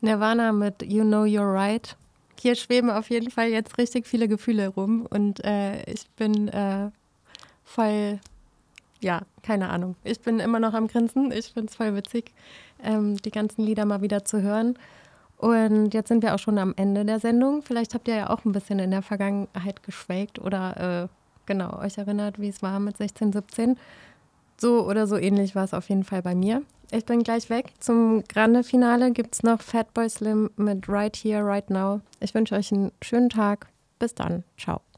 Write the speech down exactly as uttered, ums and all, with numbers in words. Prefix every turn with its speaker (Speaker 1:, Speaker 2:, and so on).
Speaker 1: Nirvana mit You Know You're Right. Hier schweben auf jeden Fall jetzt richtig viele Gefühle rum und äh, ich bin äh, voll, ja, keine Ahnung. Ich bin immer noch am Grinsen. Ich finde es voll witzig, ähm, die ganzen Lieder mal wieder zu hören. Und jetzt sind wir auch schon am Ende der Sendung. Vielleicht habt ihr ja auch ein bisschen in der Vergangenheit geschwelgt oder äh, genau euch erinnert, wie es war mit sechzehn, siebzehn. So oder so ähnlich war es auf jeden Fall bei mir. Ich bin gleich weg. Zum Grande-Finale gibt es noch Fatboy Slim mit Right Here, Right Now. Ich wünsche euch einen schönen Tag. Bis dann. Ciao.